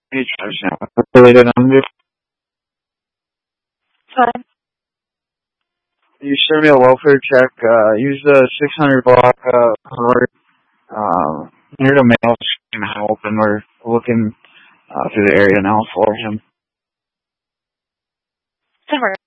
Hey, Josh, related on this. Fine. You sent me a welfare check. Use the 600 block card near the mail station help, and we're looking through the area now for him. Somewhere.